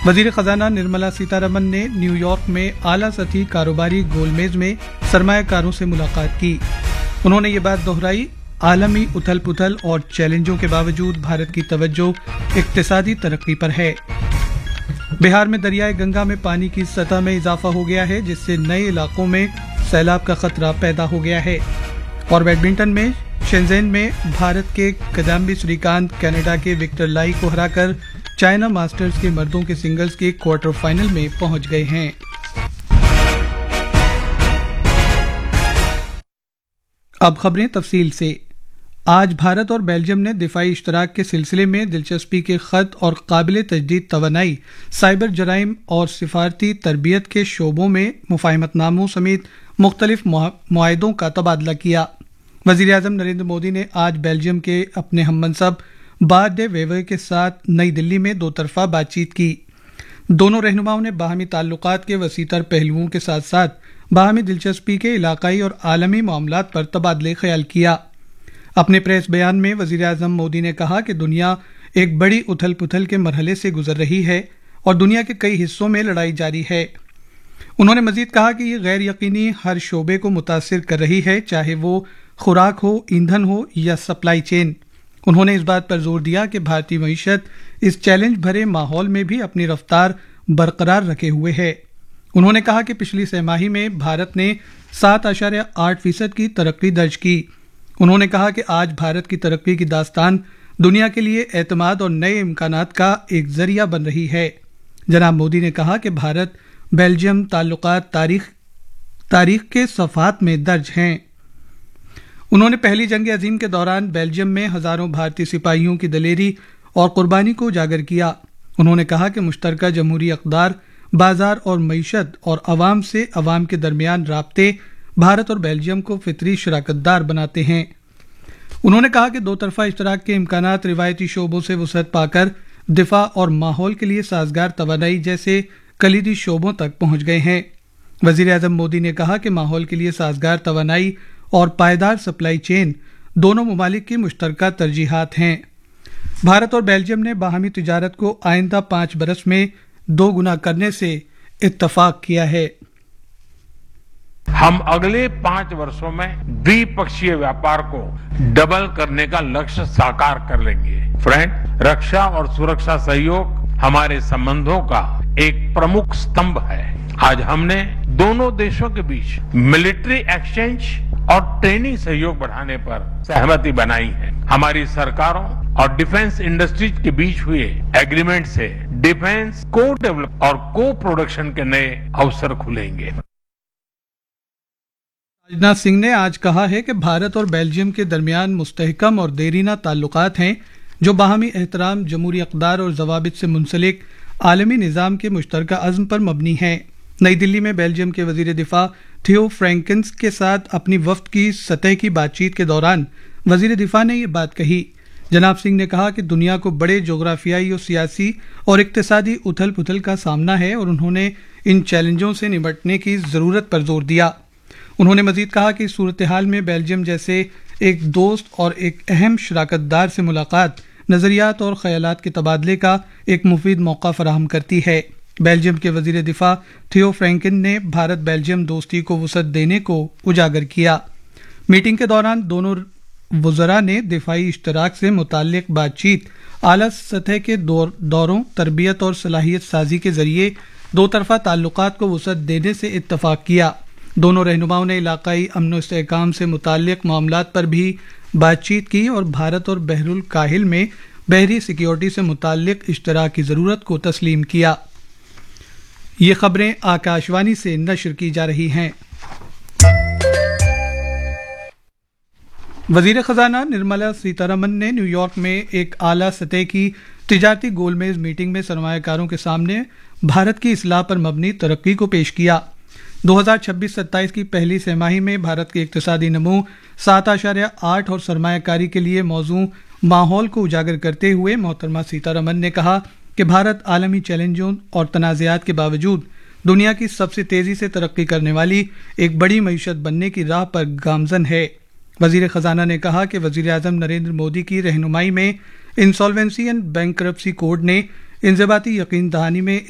वजीर खजाना निर्मला सीतारमन ने न्यूयॉर्क में आला सतही कारोबारी गोलमेज में सरमायाकारों से मुलाकात की। उन्होंने ये बात दोहराई, आलमी उथल पुथल और चैलेंजों के बावजूद भारत की तवज्जो इक्तिसादी तरक्की पर है। बिहार में दरियाए गंगा में पानी की सतह में इजाफा हो गया है, जिससे नए इलाकों में सैलाब का खतरा पैदा हो गया है। और बैडमिंटन में शेंजेन में भारत के किदाम्बी श्रीकांत कनाडा के विक्टर लाई को हराकर चाइना मास्टर्स के मर्दों के सिंगल्स के क्वार्टर फाइनल में पहुंच गए हैं। अब खबरें तफसील से। आज भारत और बेल्जियम ने दिफाई इश्तराक के सिलसिले में दिलचस्पी के खत और काबिल तजदीद तवानाई, साइबर जराइम और सिफारती तरबियत के शोबों में मुफाहमतनामों समेत मुख्तलिफ मुआहदों का तबादला किया। वजीर आजम नरेंद्र मोदी ने आज बेल्जियम के अपने हममनसब बार्ट डे वेवर के साथ नई दिल्ली में दो तरफा बातचीत की। दोनों रहनुमाओं ने बाहमी ताल्लुकात के वसीतर पहलुओं के साथ साथ बाहमी दिलचस्पी के इलाकाई और आलमी मामलात पर तबादले ख्याल किया। अपने प्रेस बयान में वजीर आजम मोदी ने कहा कि दुनिया एक बड़ी उथल पुथल के मरहले से गुजर रही है और दुनिया के कई हिस्सों में लड़ाई जारी है। उन्होंने मजीद कहा कि ये गैर यकीनी हर शोबे को मुतासिर कर रही है, चाहे वो खुराक हो, ईंधन हो या सप्लाई चेन। उन्होंने इस बात पर जोर दिया कि भारतीय मईशत इस चैलेंज भरे माहौल में भी अपनी रफ्तार बरकरार रखे हुए है। उन्होंने कहा कि पिछली छमाही में भारत ने 7.8% की तरक्की दर्ज की। उन्होंने कहा कि आज भारत की तरक्की की दास्तान दुनिया के लिए एतमाद और नए इम्कानात का एक जरिया बन रही है। जनाब मोदी ने कहा कि भारत बेल्जियम ताल्लुकात तारीख के सफ़ात में दर्ज हैं। उन्होंने पहली जंग अजीम के दौरान बेल्जियम में हजारों भारतीय सिपाहियों की दलेरी और कुर्बानी को उजागर किया। उन्होंने कहा कि मुश्तरका जमहूरी अक़दार, बाजार और मईशत और अवाम से अवाम के दरमियान राब्ते भारत और बेल्जियम को फितरी शराकतदार बनाते हैं। उन्होंने कहा कि दो तरफा इश्तराक के इम्कानात रिवायती शोबों से वसअत पाकर दिफा और माहौल के लिए साजगार तवानाई जैसे कलीदी शोबों तक पहुंच गए हैं। वजीर आजम मोदी ने कहा कि माहौल के लिए साजगार तवानाई और पायदार सप्लाई चेन दोनों ममालिक की मुश्तरका तरजीहात हैं। भारत और बेल्जियम ने बाहमी तिजारत को आइंदा 5 बरस में 2 गुना करने से इत्तफाक किया है। हम अगले 5 वर्षों में द्विपक्षीय व्यापार को डबल करने का लक्ष्य साकार कर लेंगे। फ्रेंड, रक्षा और सुरक्षा सहयोग हमारे संबंधों का एक प्रमुख स्तंभ है। आज हमने दोनों देशों के बीच मिलिट्री एक्सचेंज और ट्रेनिंग सहयोग बढ़ाने पर सहमति बनाई है। हमारी सरकारों और डिफेंस इंडस्ट्रीज के बीच हुए एग्रीमेंट से डिफेंस को डेवलप और को प्रोडक्शन के नए अवसर खुलेंगे। राजनाथ सिंह ने आज कहा है कि भारत और बेल्जियम के दरमियान मुस्तहकम और देरीना ताल्लुकात हैं, जो बाहमी एहतराम, जमहूरी अक़दार और ज़वाबित से मुंसलिक आलमी निज़ाम के मुश्तरका अज़्म पर मबनी है। नई दिल्ली में बेल्जियम के वजीर दिफा थियो फ्रैंकेंस के साथ अपनी वफ्द की सतह की बातचीत के दौरान वजीर दिफा ने ये बात कही। जनाब सिंह ने कहा कि दुनिया को बड़े जोग्राफियाई और सियासी और इक्तिसादी उथल पुथल का सामना है और उन्होंने इन चैलेंजों से निपटने की ज़रूरत पर जोर दिया। उन्होंने मजीद कहा कि सूरत हाल में बेल्जियम जैसे एक दोस्त और एक अहम शराकतदार से मुलाकात नज़रियात और ख्यालात के तबादले का एक मुफीद मौका फराहम करती है। बेल्जियम के वजीर दिफा थियो फ्रैंकेन ने भारत बेल्जियम दोस्ती को वसअत देने को उजागर किया। मीटिंग के दौरान दोनों वज़रा ने दिफाई इश्तराक से मुताल्लिक बातचीत, आला सतह के दौरों, तरबियत और सलाहियत साजी के जरिए दो तरफा ताल्लुकात को वसअत देने से इत्तफाक किया। दोनों रहनुमाओं ने इलाकाई अमन व इस्तेहकाम से मुताल्लिक मामलात पर भी बातचीत की और भारत और बहरुल काहिल में बहरी सिक्योरिटी से मुताल्लिक इश्तराक की ज़रूरत को तस्लीम किया। ये खबरें आकाशवाणी से नशर की जा रही हैं। वजीर खजाना निर्मला सीतारमन ने न्यूयॉर्क में एक आला सतह की तिजारती गोलमेज मीटिंग में सरमायाकारों के सामने भारत की इस्लाह पर मबनी तरक्की को पेश किया। 2026-27 की पहली छमाही में भारत की इक्तिसादी नमू 7.8 और सरमायाकारी के लिए मौजू माहौल को उजागर करते हुए मोहतरमा सीतारमन ने कहा कि भारत आलमी चैलेंजों और तनाज़ात के बावजूद दुनिया की सबसे तेजी से तरक्की करने वाली एक बड़ी मईशत बनने की राह पर गामजन है। वजीर खजाना ने कहा कि वजीर आजम नरेंद्र मोदी की रहनुमाई में इंसॉल्वेंसी एंड बैंकरप्सी कोड ने इंज़बाती यकीन दहानी में